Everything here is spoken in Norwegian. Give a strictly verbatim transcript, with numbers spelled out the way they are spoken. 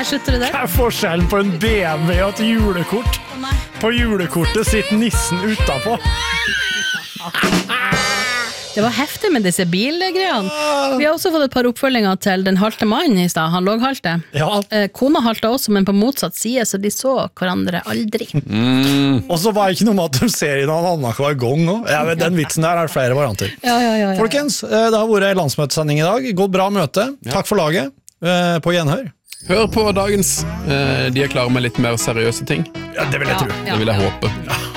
slutter det der? Hva er forskjellen på en B M W og et julekort? På julekortet sitter nissen utenpå. Det var heftig med disse bilgreiene. Vi har også fått et par oppfølginger til den halte mannen i sted, han låg halte. Ja. Eh, Kona halte også, men på motsatt side, så de så hverandre aldri. Mm. Og så var det ikke noe med at de ser i noen annen hver gang også. Ja, men den vitsen der er flere varianter. Ja, ja, ja, ja. Folkens, det har vært en landsmøtesending i dag. Gått bra møte. Takk for laget. På gjenhør. Hør på dagens. De er klare med litt mer seriøse ting. Ja, det vil jeg tro. Det vil jeg håpe. Ja.